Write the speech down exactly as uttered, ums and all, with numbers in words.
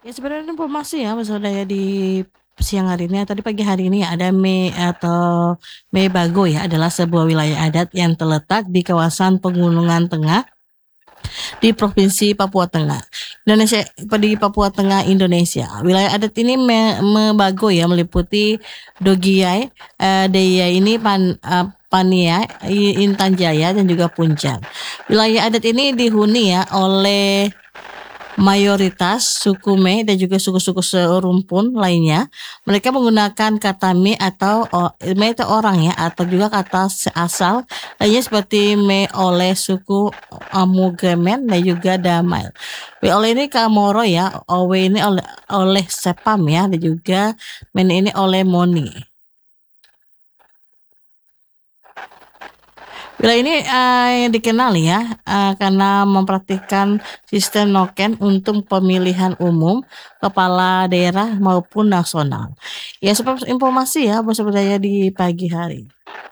Ya sebenarnya informasi ya Mas Budaya di siang hari ini atau di pagi hari ini ya ada Me atau Mebago ya adalah sebuah wilayah adat yang terletak di kawasan Pegunungan Tengah di Provinsi Papua Tengah. Indonesia di Papua Tengah Indonesia. Wilayah adat ini me, Mebago ya meliputi Dogiai, eh, Deya ini Pan eh, Paniai, Intan Jaya dan juga Puncak. Wilayah adat ini dihuni ya oleh mayoritas suku Me dan juga suku-suku serumpun lainnya. Mereka menggunakan kata Me atau oh, Me itu orang ya atau juga kata asal lainnya seperti Me oleh suku Amugemen dan juga Damai. Me oleh ini Kamoro ya, Owe ini oleh oleh Sepam ya dan juga Men ini oleh Moni. Wilayah ini uh, yang dikenal ya uh, karena mempraktikkan sistem noken untuk pemilihan umum kepala daerah maupun nasional. Ya seperti informasi ya Bos Budaya di pagi hari.